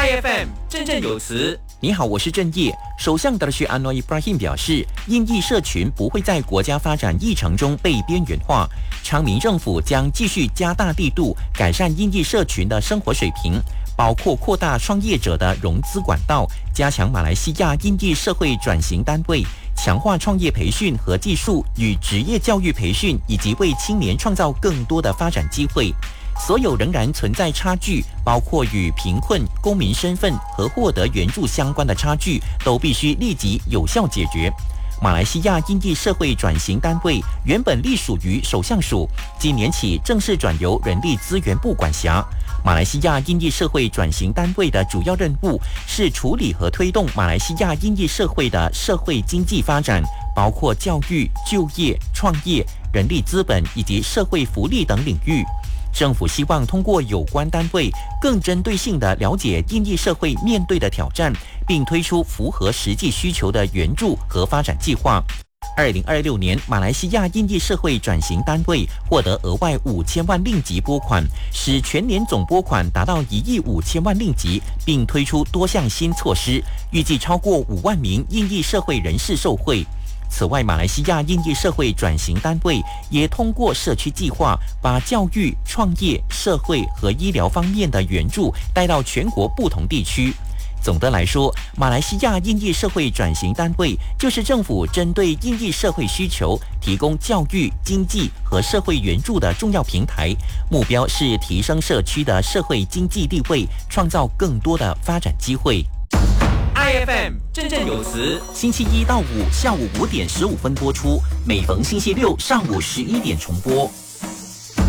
IFM 振振有词。 你好，我是郑业。首相达什安诺伊布拉欣表示，印裔社群不会在国家发展议程中被边缘化。昌明政府将继续加大力度改善印裔社群的生活水平，包括扩大创业者的融资管道，加强马来西亚印裔社会转型单位，强化创业培训和技术与职业教育培训，以及为青年创造更多的发展机会。所有仍然存在差距，包括与贫困、公民身份和获得援助相关的差距，都必须立即有效解决。马来西亚印裔社会转型单位原本隶属于首相署，今年起正式转由人力资源部管辖。马来西亚印裔社会转型单位的主要任务是处理和推动马来西亚印裔社会的社会经济发展，包括教育、就业、创业、人力资本以及社会福利等领域。政府希望通过有关单位更针对性地了解印裔社会面对的挑战，并推出符合实际需求的援助和发展计划。2026年，马来西亚印裔社会转型单位获得额外5000万令吉拨款，使全年总拨款达到1亿5千万令吉，并推出多项新措施，预计超过5万名印裔社会人士受惠。此外，马来西亚印裔社会转型单位也通过社区计划，把教育、创业、社会和医疗方面的援助带到全国不同地区。总的来说，马来西亚印裔社会转型单位就是政府针对印裔社会需求提供教育、经济和社会援助的重要平台，目标是提升社区的社会经济地位，创造更多的发展机会。 IFM 振振有词， 星期1到5下午5点15分播出，每逢星期6上午11点重播。